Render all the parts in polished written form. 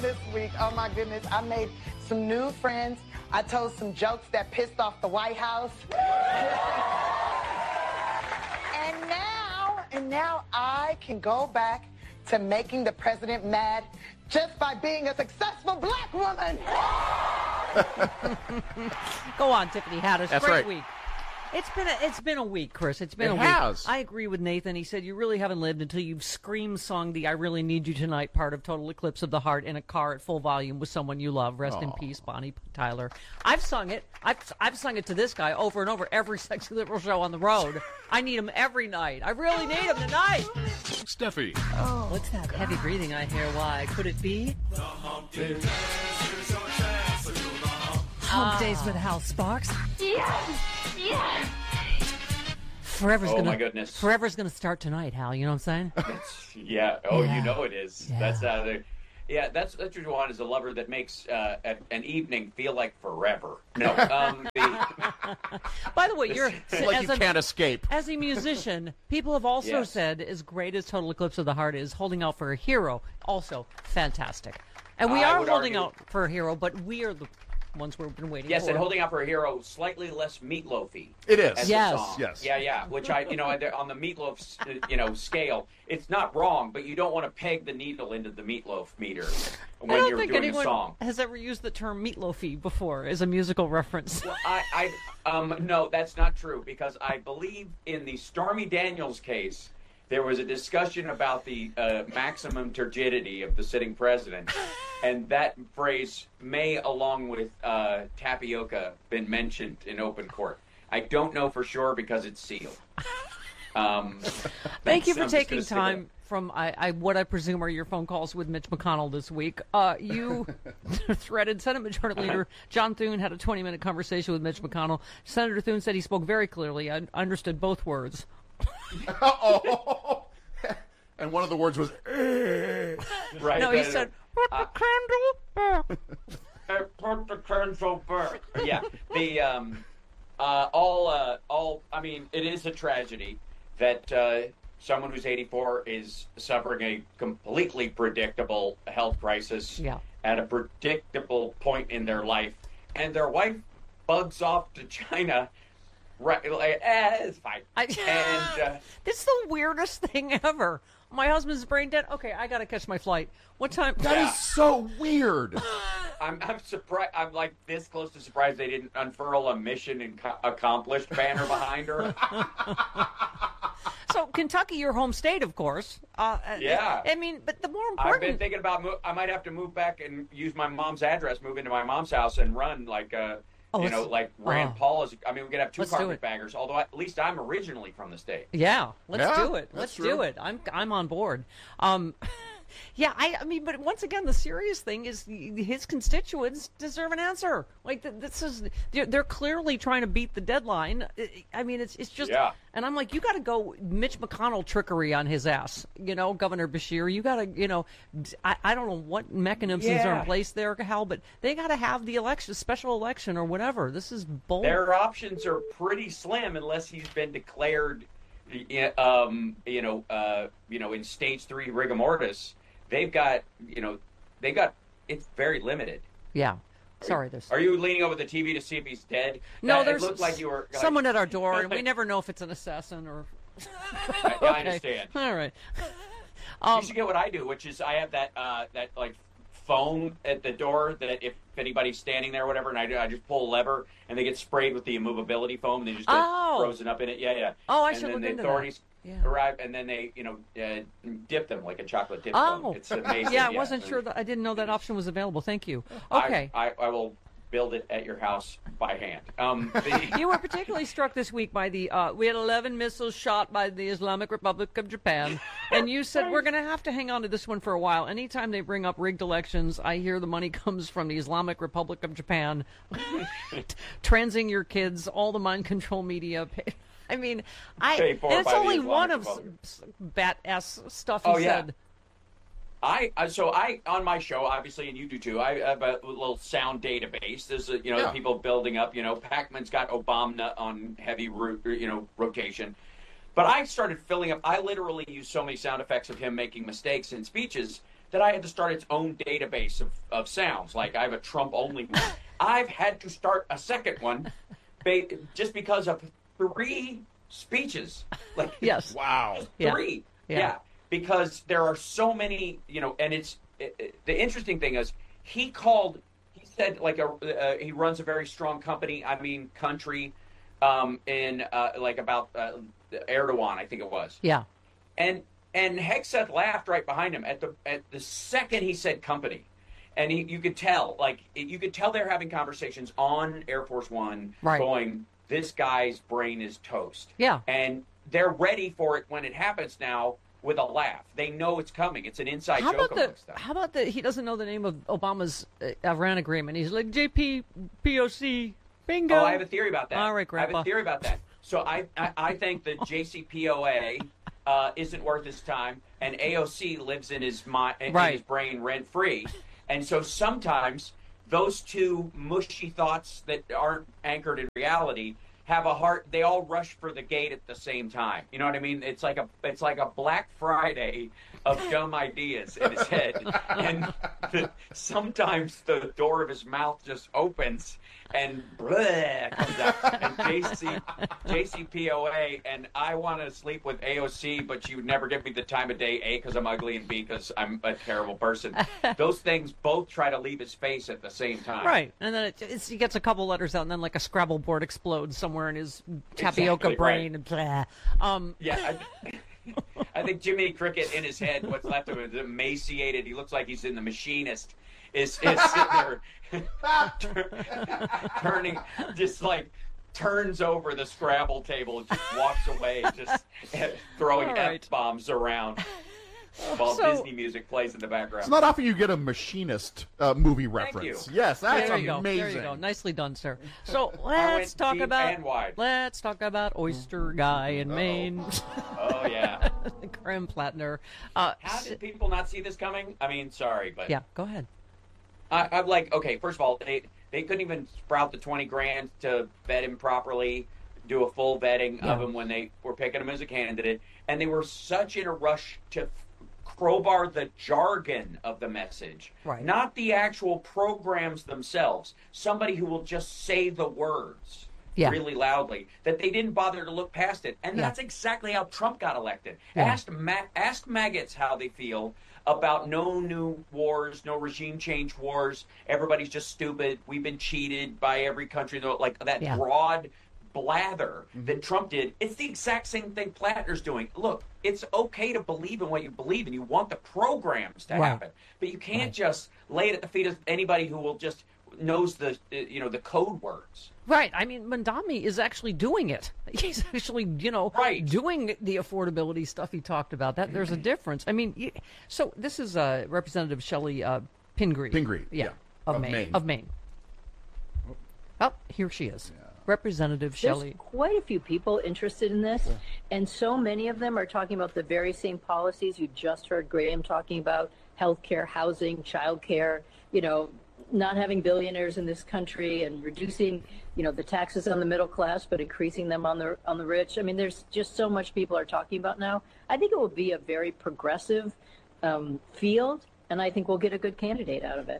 this week. Oh my goodness. I made some new friends. I told some jokes that pissed off the White House. And now I can go back to making the president mad just by being a successful black woman. Go on, Tiffany Haddish. That's Great right. week. It's been a week, Chris. It's been a week. It has. I agree with Nathan. He said you really haven't lived until you've scream-sung the I Really Need You Tonight part of Total Eclipse of the Heart in a car at full volume with someone you love. Rest in peace, Bonnie Tyler. I've sung it. I've sung it to this guy over and over every Sexy Liberal show on the road. I need him every night. I really need him tonight. Steffi. Oh, what's that heavy breathing I hear? Why? Could it be? Hump Days with Hal Sparks. Yes! Yes! My goodness. Forever's gonna start tonight, Hal. You know what I'm saying? Yeah. Oh, Yeah. you know it is. Yeah. That's that's what you want, is a lover that makes an evening feel like forever. No. By the way, you're Like you can't escape. As a musician, people have also Yes. said, as great as Total Eclipse of the Heart is, Holding Out for a Hero, also fantastic. And we I are would holding argue- out for a hero, but we are the ones we've been waiting Yes, for. and Holding Out for a Hero, slightly less meatloafy. It is. As Yes. a song. Yes. Yeah. Which on the meatloaf, scale, it's not wrong, but you don't want to peg the needle into the meatloaf meter I when don't you're think doing a anyone song. has ever used the term meatloafy before as a musical reference. No, that's not true, because I believe in the Stormy Daniels case, there was a discussion about the maximum turgidity of the sitting president, and that phrase may, along with tapioca, been mentioned in open court. I don't know for sure because it's sealed. Thank you for I'm just taking gonna say time from what I presume are your phone calls with Mitch McConnell this week. You threaded Senate Majority Leader John Thune had a 20-minute conversation with Mitch McConnell. Senator Thune said he spoke very clearly. I understood both words. And one of the words was, Right. No, he said, put the candle back. Put the candle back. Yeah. The I mean, it is a tragedy that someone who's 84 is suffering a completely predictable health crisis at a predictable point in their life, and their wife bugs off to China. Right, like, it's fine. And this is the weirdest thing ever. My husband's brain dead. Okay, I gotta catch my flight. What time? that is so weird. I'm surprised. I'm like this close to surprised they didn't unfurl a mission accomplished banner behind her. So Kentucky, your home state, of course. Yeah. I mean, but the more I've important. been thinking about. I might have to move back and use my mom's address, move into my mom's house, and run like like Rand Paul is. I mean, we could have two Let's do it. carpetbaggers. Although at least I'm originally from the state. Yeah, let's Yeah, do it. that's Let's true. do it. I'm on board. Yeah, I mean, but once again, the serious thing is his constituents deserve an answer. Like this is they're clearly trying to beat the deadline. I mean, it's just. Yeah. And I'm like, you got to go Mitch McConnell trickery on his ass. Governor Bashir, you got to, I don't know what mechanisms are in place there, Hal, but they got to have the special election or whatever. This is bull. Their options are pretty slim unless he's been declared, in stage 3 rigor mortis. They've got, it's very limited. Yeah. Sorry, there's. Are you leaning over the TV to see if he's dead? No, It there's looked like you were someone at our door, and we never know if it's an assassin or. I understand. All right. You should get what I do, which is I have that phone at the door that if anybody's standing there or whatever, and I just pull a lever and they get sprayed with the immovability foam and they just get frozen up in it. Yeah. Oh, I and should then look the into authorities that. arrive and then they dip them like a chocolate dip. Oh, foam. It's amazing. Yeah, I wasn't sure that I didn't know that option was available. Thank you. Okay. I will build it at your house by hand. You were particularly struck this week by we had 11 missiles shot by the Islamic Republic of Japan, and you said we're going to have to hang on to this one for a while. Anytime they bring up rigged elections, I hear the money comes from the Islamic Republic of Japan, transing your kids, all the mind control media. I mean, Paid for and it's by the only Islamic one of Republic. bat-ass stuff he said. I on my show, obviously, and you do too, I have a little sound database. There's people building up. Pac-Man's got Obama on heavy rotation, but I started filling up. I literally use so many sound effects of him making mistakes in speeches that I had to start its own database of sounds. Like I have a Trump-only one. I've had to start a second one just because of 3 speeches. Like, Yes. Wow. 3. Yeah. Yeah. Because there are so many, and the interesting thing is he said like he runs a very strong country, about Erdogan, I think it was. Yeah. And Hegseth laughed right behind him at the second he said company. And you could tell, they're having conversations on Air Force One, Right. going, this guy's brain is toast. Yeah. And they're ready for it when it happens now with a laugh. They know it's coming. It's an inside joke amongst them. How about he doesn't know the name of Obama's Iran agreement. He's like, JPPOC, bingo. Oh, I have a theory about that. All right, Grandpa. I have a theory about that. So I think that JCPOA isn't worth his time, and AOC lives in his mind, in his brain rent free, and so sometimes those two mushy thoughts that aren't anchored in reality have a heart. They all rush for the gate at the same time. You know what I mean? It's like a Black Friday of dumb ideas in his head, and sometimes the door of his mouth just opens and bleh comes out. And JCPOA, and I want to sleep with AOC, but she would never give me the time of day, A, because I'm ugly, and B, because I'm a terrible person. Those things both try to leave his face at the same time. Right, and then he gets a couple letters out, and then like a Scrabble board explodes somewhere in his tapioca Exactly, brain. right. And blah. Yeah, I think Jimmy Cricket in his head, what's left of him, is emaciated. He looks like he's in The Machinist. Is sitting there turning, just like turns over the Scrabble table and just walks away, just throwing F-bombs around while Disney music plays in the background. It's not often you get a Machinist movie reference. you. Yes, that's There you go. amazing. There you go. Nicely done, sir. So went deep and wide. let's talk about Oyster Guy in Maine. Oh yeah. Graham Plattner. How did people not see this coming? I mean, sorry, but Yeah, go ahead. I'm like, okay, first of all, they couldn't even sprout the $20,000 to vet him properly, do a full vetting of him when they were picking him as a candidate, and they were such in a rush to crowbar the jargon of the message, not the actual programs themselves. Somebody who will just say the words really loudly, that they didn't bother to look past it. And that's exactly how Trump got elected. Ask maggots how they feel about no new wars, no regime change wars. Everybody's just stupid. We've been cheated by every country. Like that broad blather that Trump did. It's the exact same thing Plattner's doing. Look, it's okay to believe in what you believe, and you want the programs to happen, but you can't just lay it at the feet of anybody who will just knows the the code words. Right. I mean, Mandami is actually doing it. He's actually, doing the affordability stuff he talked about. That there's a difference. I mean, so this is Representative Shelley Pingree. Pingree, of Maine. Oh, here she is. Representative Shelley. There's quite a few people interested in this, and so many of them are talking about the very same policies you just heard Graham talking about: healthcare, housing, childcare, not having billionaires in this country, and reducing, the taxes on the middle class, but increasing them on the rich. I mean, there's just so much people are talking about now. I think it will be a very progressive field, and I think we'll get a good candidate out of it.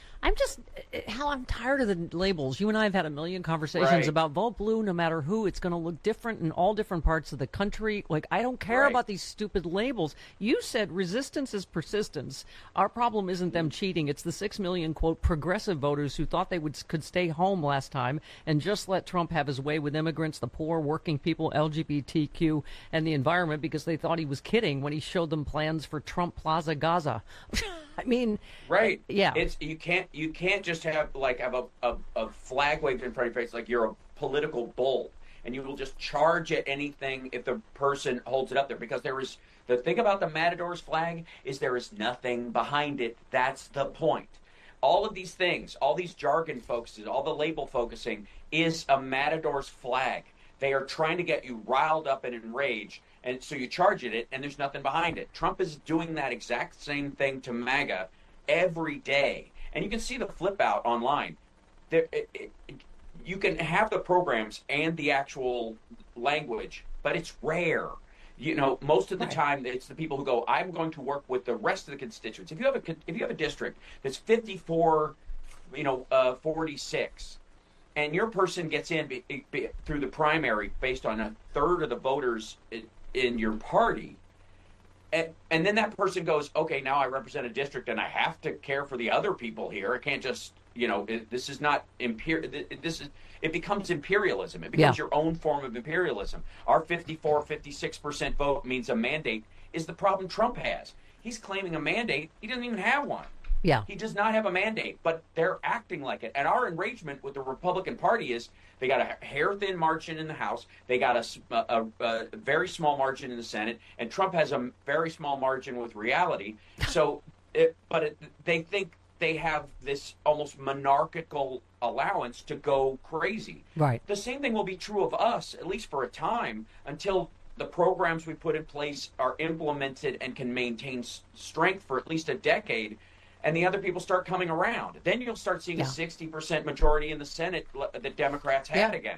I'm tired of the labels. You and I have had a million conversations about vote blue no matter who. It's going to look different in all different parts of the country. Like, I don't care about these stupid labels. You said resistance is persistence. Our problem isn't them cheating. It's the 6 million, quote, progressive voters who thought they could stay home last time and just let Trump have his way with immigrants, the poor, working people, LGBTQ, and the environment because they thought he was kidding when he showed them plans for Trump Plaza Gaza. I mean, yeah. You can't just have a flag waved in front of your face like you're a political bull, and you will just charge at anything if the person holds it up there, because the thing about the Matador's flag is there is nothing behind it. That's the point. All of these things, all these jargon focuses, all the label focusing is a Matador's flag. They are trying to get you riled up and enraged. And so you charge at it, and there's nothing behind it. Trump is doing that exact same thing to MAGA every day. And you can see the flip out online. You can have the programs and the actual language, but it's rare. You know, most of the time, it's the people who go, I'm going to work with the rest of the constituents. If you have a district that's 54, 46, and your person gets in through the primary based on a third of the voters in your party, and then that person goes, okay, now I represent a district and I have to care for the other people here. I can't just, this is not it becomes imperialism. It becomes your own form of imperialism. Our 56% vote means a mandate is the problem Trump has. He's claiming a mandate. He doesn't even have one. Yeah. He does not have a mandate, but they're acting like it. And our enragement with the Republican Party is they got a hair-thin margin in the House. They got a very small margin in the Senate. And Trump has a very small margin with reality. So, they think they have this almost monarchical allowance to go crazy. Right. The same thing will be true of us, at least for a time, until the programs we put in place are implemented and can maintain strength for at least a decade, and the other people start coming around. Then you'll start seeing a 60% majority in the Senate that Democrats had again.